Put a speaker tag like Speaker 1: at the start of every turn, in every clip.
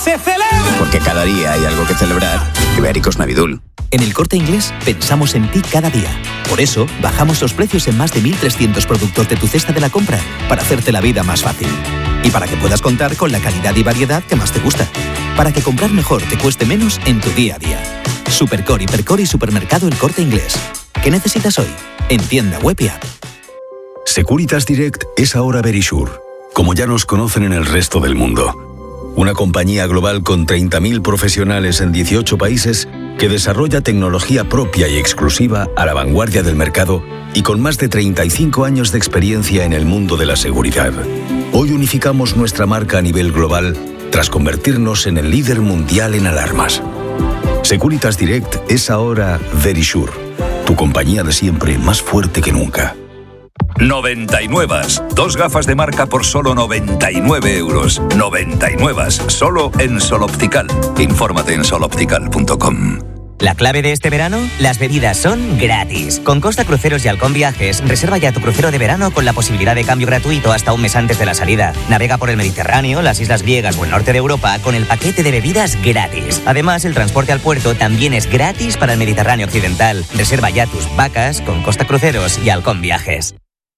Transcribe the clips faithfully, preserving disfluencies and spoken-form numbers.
Speaker 1: se celebra.
Speaker 2: Porque cada día hay algo que celebrar. Ibéricos Navidul.
Speaker 3: En El Corte Inglés pensamos en ti cada día. Por eso, bajamos los precios en más de mil trescientos productos de tu cesta de la compra para hacerte la vida más fácil. Y para que puedas contar con la calidad y variedad que más te gusta. Para que comprar mejor te cueste menos en tu día a día. Supercore, Hipercore y Supermercado El Corte Inglés. ¿Qué necesitas hoy? En tienda web y app.
Speaker 4: Securitas Direct es ahora Verisure, como ya nos conocen en el resto del mundo. Una compañía global con treinta mil profesionales en dieciocho países que desarrolla tecnología propia y exclusiva a la vanguardia del mercado y con más de treinta y cinco años de experiencia en el mundo de la seguridad. Hoy unificamos nuestra marca a nivel global tras convertirnos en el líder mundial en alarmas. Securitas Direct es ahora Verisure, tu compañía de siempre más fuerte que nunca.
Speaker 5: noventa y nueve. Dos gafas de marca por solo noventa y nueve euros. noventa y nueve. Solo en Sol Optical. Infórmate en sol optical punto com.
Speaker 6: ¿La clave de este verano? Las bebidas son gratis. Con Costa Cruceros y Halcón Viajes, reserva ya tu crucero de verano con la posibilidad de cambio gratuito hasta un mes antes de la salida. Navega por el Mediterráneo, las islas griegas o el norte de Europa con el paquete de bebidas gratis. Además, el transporte al puerto también es gratis para el Mediterráneo occidental. Reserva ya tus vacas con Costa Cruceros y Halcón Viajes.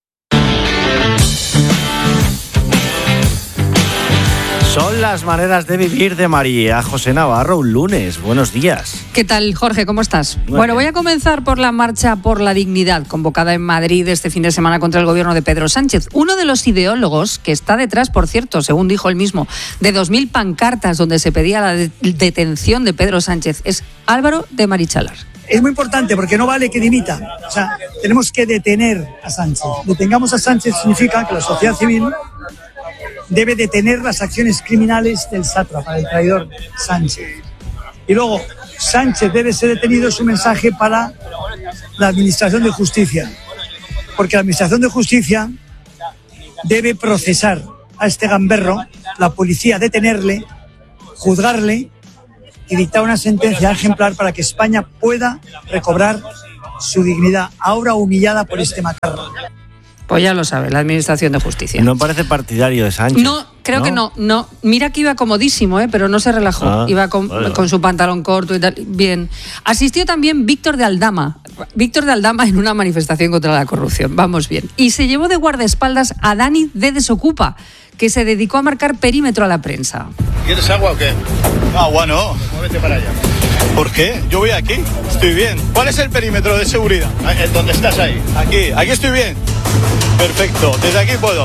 Speaker 7: Son las maneras de vivir de María José Navarro, un lunes. Buenos días.
Speaker 8: ¿Qué tal, Jorge? ¿Cómo estás?
Speaker 7: Muy
Speaker 8: bueno,
Speaker 7: bien.
Speaker 8: Voy a comenzar por la marcha por la dignidad convocada en Madrid este fin de semana contra el gobierno de Pedro Sánchez. Uno de los ideólogos que está detrás, por cierto, según dijo él mismo, de dos mil pancartas donde se pedía la de- detención de Pedro Sánchez es Álvaro de Marichalar.
Speaker 9: Es muy importante porque no vale que dimita. O sea, tenemos que detener a Sánchez. Detengamos a Sánchez significa que la sociedad civil debe detener las acciones criminales del sátrapa, del traidor Sánchez. Y luego, Sánchez debe ser detenido, es un mensaje para la Administración de Justicia. Porque la Administración de Justicia debe procesar a este gamberro, la policía detenerle, juzgarle y dictar una sentencia ejemplar para que España pueda recobrar su dignidad, ahora humillada por este macarro.
Speaker 8: Pues ya lo sabe, la Administración de Justicia.
Speaker 7: No parece partidario de Sánchez.
Speaker 8: No, creo que no, no. Mira que iba comodísimo, ¿eh? Pero no se relajó.
Speaker 7: Ah,
Speaker 8: iba con,
Speaker 7: vale.
Speaker 8: con su pantalón corto y tal. Bien. Asistió también Víctor de Aldama. Víctor de Aldama en una manifestación contra la corrupción. Vamos bien. Y se llevó de guardaespaldas a Dani de Desocupa, que se dedicó a marcar perímetro a la prensa.
Speaker 10: ¿Quieres agua o qué? Agua no. Muévete para allá. ¿Por qué? Yo voy aquí. Estoy bien. ¿Cuál es el perímetro de seguridad? ¿Dónde estás ahí? Aquí. Aquí estoy bien. Perfecto. Desde aquí puedo.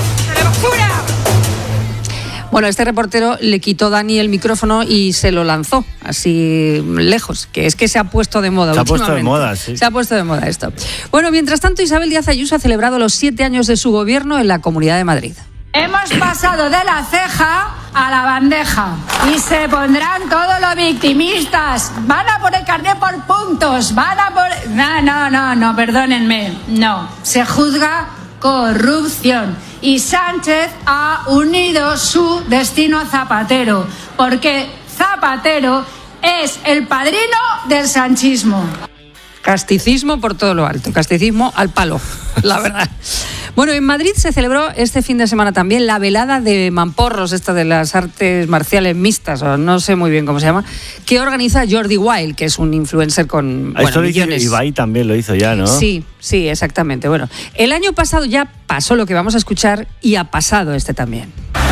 Speaker 8: Bueno, este reportero le quitó Dani el micrófono y se lo lanzó así lejos, que es que se ha puesto de moda
Speaker 7: Se ha puesto de
Speaker 8: últimamente.
Speaker 7: moda, sí.
Speaker 8: Se ha puesto de moda esto. Bueno, mientras tanto, Isabel Díaz Ayuso ha celebrado los siete años de su gobierno en la Comunidad de Madrid.
Speaker 11: Hemos pasado de la ceja a la bandeja y se pondrán todos los victimistas. Van a por el carnet por puntos, van a por... No, no, no, no, perdónenme. No, se juzga corrupción. Y Sánchez ha unido su destino a Zapatero, porque Zapatero es el padrino del sanchismo.
Speaker 8: Casticismo por todo lo alto, casticismo al palo, la verdad. Bueno, en Madrid se celebró este fin de semana también la velada de mamporros, esta de las artes marciales mixtas, o no sé muy bien cómo se llama, que organiza Jordi Wild, que es un influencer con bueno,
Speaker 7: Esto lo hizo
Speaker 8: millones.
Speaker 7: Ibai también lo hizo ya, ¿no?
Speaker 8: Sí, sí, exactamente. Bueno, el año pasado ya pasó lo que vamos a escuchar y ha pasado este también.